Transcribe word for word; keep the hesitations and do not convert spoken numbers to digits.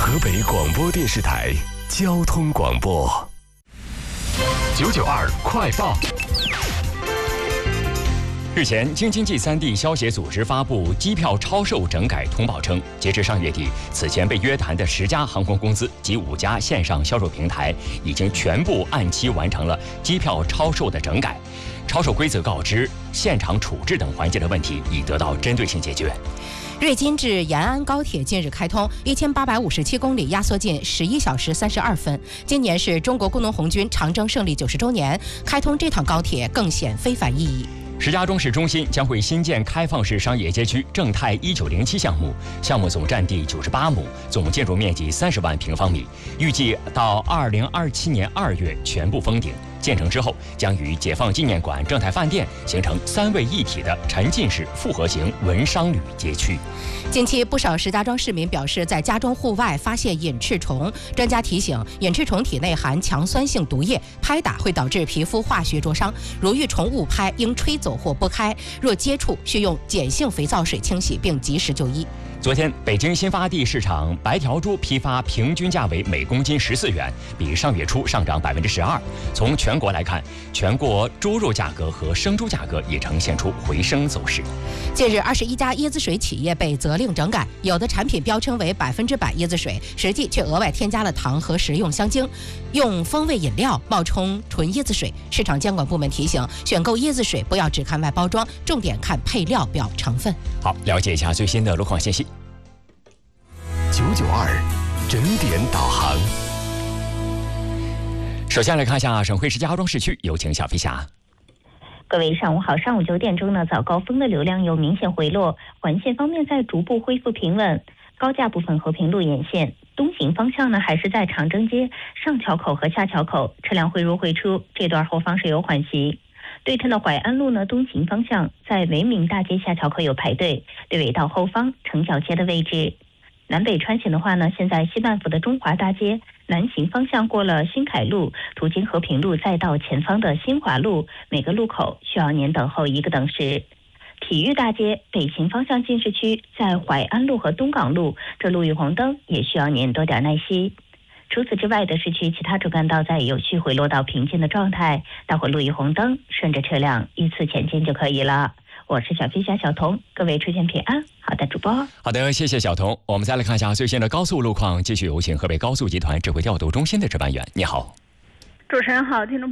河北广播电视台交通广播九九二快报。日前，京津冀三地消协组织发布机票超售整改通报称，截至上月底，此前被约谈的十家航空公司及五家线上销售平台已经全部按期完成了机票超售的整改。超售规则告知、现场处置等环节的问题已得到针对性解决。 瑞金至延安高铁近日开通，一千八百五十七公里，压缩近十一小时三十二分。今年是中国工农红军长征胜利九十周年，开通这趟高铁更显非凡意义。 石家庄市中心将会新建开放式商业街区正泰一九零七项目，项目总占地九十八亩，总建筑面积三十万平方米，预计到二零二七年二月全部封顶。建成之后，将与解放纪念馆、正泰饭店形成三位一体的沉浸式复合型文商旅街区。 近期，不少石家庄市民表示在家中户外发现隐翅虫，专家提醒，隐翅虫体内含强酸性毒液，拍打会导致皮肤化学灼伤，如遇虫误拍，应吹走或拨开，若接触，需用碱性肥皂水清洗，并及时就医。 昨天，北京新发地市场白条猪批发平均价为每公斤十四元，比上月初上涨百分之十二。从全国来看，全国猪肉价格和生猪价格也呈现出回升走势。 近日，二十一家椰子水企业被责令整改，有的产品标称为百分之百椰子水，实际却额外添加了糖和食用香精，用风味饮料冒充纯椰子水。市场监管部门提醒，选购椰子水不要只看外包装，重点看配料表成分。 好，了解一下最新的路况信息。 九九二整点导航。 首先来看一下省会石家庄市区，有请小飞侠。 各位上午好，上午九点钟呢，早高峰的流量有明显回落，环线方面在逐步恢复平稳。高架部分和平路沿线东行方向呢，还是在长征街上桥口和下桥口车辆汇入汇出，这段后方是有缓行。对称的淮安路呢，东行方向在维明大街下桥口有排队，对尾到后方城角街的位置。南北穿行的话呢，现在西半府的中华大街南行方向过了新凯路，途经和平路，再到前方的新华路，每个路口需要您等候一个等时。体育大街北行方向进市区在淮安路和东港路，这路遇红灯，也需要您多点耐心。除此之外的市区其他主干道在有序回落到平静的状态，待会路遇红灯，顺着车辆依次前进就可以了。我是小飞侠小童，各位出行平安。好的，主播。 好的，谢谢小童。我们再来看一下最新的高速路况，继续有请河北高速集团指挥调度中心的值班员。你好， 主持人好，听众。